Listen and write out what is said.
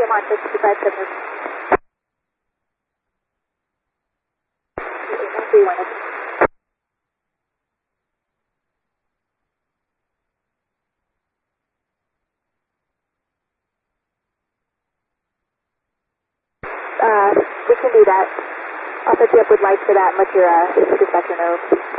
on 5570. 31. We can do that. I'll set you up with lights for that and let your dispatcher know.